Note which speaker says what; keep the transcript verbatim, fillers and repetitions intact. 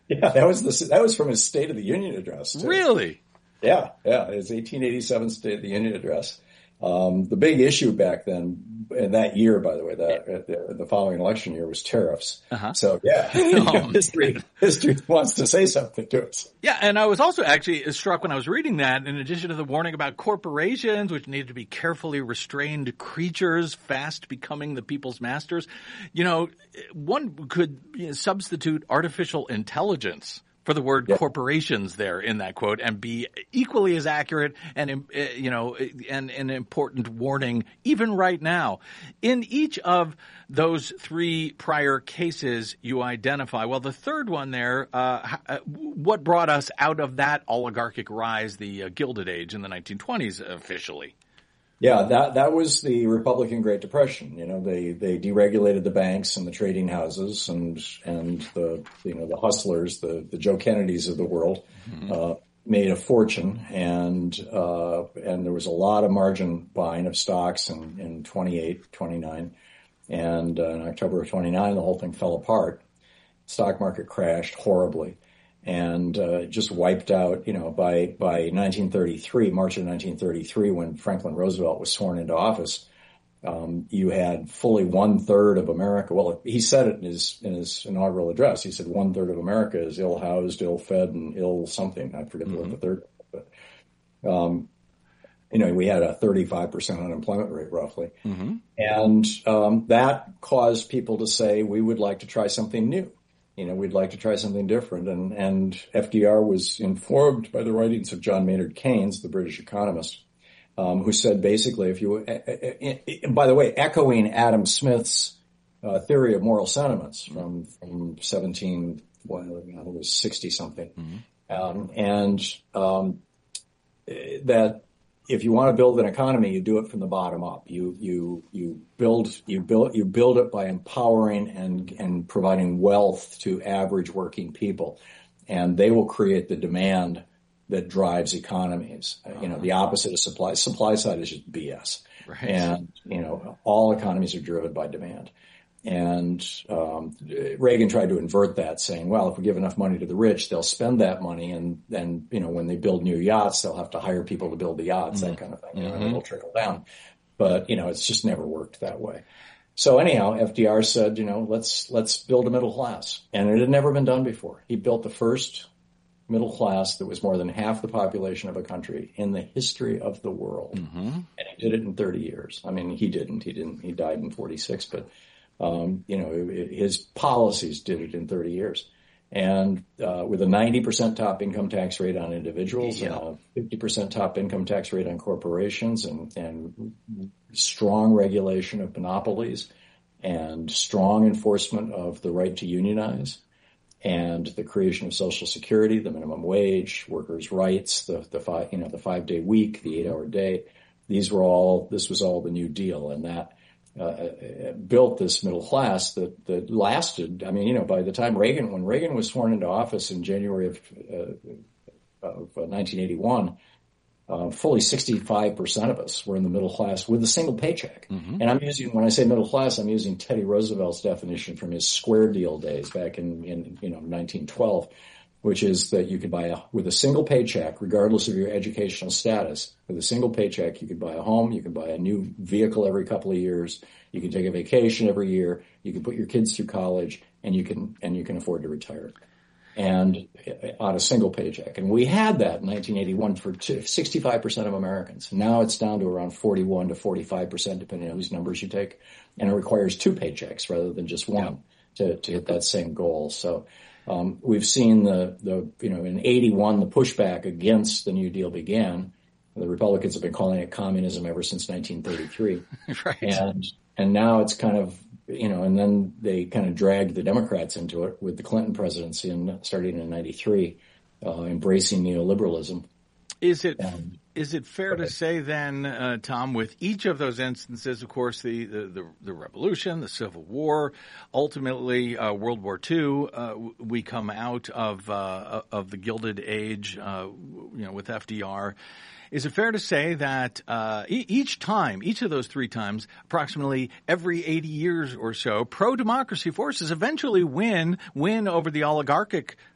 Speaker 1: Yeah, that was the that was from his State of the Union address, too.
Speaker 2: Really?
Speaker 1: Yeah, yeah. His eighteen eighty-seven State of the Union address. Um, the big issue back then, and that year, by the way, that the, the following election year was tariffs. Uh-huh. So, yeah, oh, history history wants to say something to us.
Speaker 2: Yeah, and I was also actually struck when I was reading that, in addition to the warning about corporations, which needed to be carefully restrained creatures, fast becoming the people's masters, you know, one could you know, substitute artificial intelligence for the word yep. corporations there in that quote and be equally as accurate and, you know, and an important warning even right now. In each of those three prior cases you identify, well, the third one there, uh, what brought us out of that oligarchic rise, the uh, Gilded Age in the nineteen twenties officially?
Speaker 1: Yeah, that that was the Republican Great Depression. You know, they they deregulated the banks and the trading houses and and the you know the hustlers, the the Joe Kennedys of the world, mm-hmm. uh, made a fortune, and uh, and there was a lot of margin buying of stocks in in twenty-eight, twenty-nine, and uh, in October of twenty-nine, the whole thing fell apart. Stock market crashed horribly. And uh, just wiped out, you know, by by nineteen thirty-three, March of nineteen thirty-three, when Franklin Roosevelt was sworn into office, um, you had fully one third of America. Well, he said it in his in his inaugural address. He said one third of America is ill housed, ill fed, and ill something. I forget mm-hmm. what the third. But um, you know, we had a thirty-five percent unemployment rate roughly, mm-hmm. and um, that caused people to say we would like to try something new. You know, we'd like to try something different. And, and F D R was informed by the writings of John Maynard Keynes, the British economist, um, who said basically, if you, uh, uh, by the way, echoing Adam Smith's uh, theory of moral sentiments from, from seventeen, well, I think it was sixty something. Mm-hmm. Um, and, um, that if you want to build an economy, you do it from the bottom up. You, you, you build, you build, you build it by empowering and, and providing wealth to average working people. And they will create the demand that drives economies. Uh-huh. You know, the opposite of supply. Supply side is just B S. Right. And, you know, all economies are driven by demand. And um, Reagan tried to invert that, saying, well, if we give enough money to the rich, they'll spend that money. And then, you know, when they build new yachts, they'll have to hire people to build the yachts, mm-hmm. that kind of thing. You know, mm-hmm. it'll trickle down. But, you know, it's just never worked that way. So anyhow, F D R said, you know, let's let's build a middle class. And it had never been done before. He built the first middle class that was more than half the population of a country in the history of the world. Mm-hmm. And he did it in thirty years. I mean, he didn't. He didn't. He died in forty-six, but Um, you know, it, his policies did it in thirty years. And uh, with a ninety percent top income tax rate on individuals, yeah. and a fifty percent top income tax rate on corporations, and, and strong regulation of monopolies, and strong enforcement of the right to unionize, and the creation of Social Security, the minimum wage, workers' rights, the, the five, you know, the five-day week, the eight-hour day. These were all, this was all the New Deal, and that Uh, built this middle class that, that lasted. I mean, you know, by the time Reagan, when Reagan was sworn into office in January of, uh, of nineteen eighty-one, uh, fully sixty-five percent of us were in the middle class with a single paycheck. Mm-hmm. And I'm using, when I say middle class, I'm using Teddy Roosevelt's definition from his square deal days back in, in you know, nineteen twelve, which is that you could buy a, with a single paycheck, regardless of your educational status, with a single paycheck, you could buy a home, you could buy a new vehicle every couple of years, you can take a vacation every year, you can put your kids through college, and you can, and you can afford to retire. And on a single paycheck. And we had that in nineteen eighty-one for sixty-five percent of Americans. Now it's down to around forty-one to forty-five percent, depending on whose numbers you take. And it requires two paychecks rather than just one yeah. to, to hit that same goal. So, Um, we've seen the, the, you know, in eighty-one, the pushback against the New Deal began. The Republicans have been calling it communism ever since nineteen thirty-three.
Speaker 2: Right.
Speaker 1: And, and now it's kind of, you know, and then they kind of dragged the Democrats into it with the Clinton presidency in, starting in ninety-three, uh, embracing neoliberalism.
Speaker 2: Is it, um, is it fair okay. to say then, uh, Tom, with each of those instances, of course, the, the, the, the revolution, the Civil War, ultimately, uh, World War Two, uh, we come out of, uh, of the Gilded Age, uh, you know, with F D R. Is it fair to say that, uh, e- each time, each of those three times, approximately every eighty years or so, pro-democracy forces eventually win, win over the oligarchic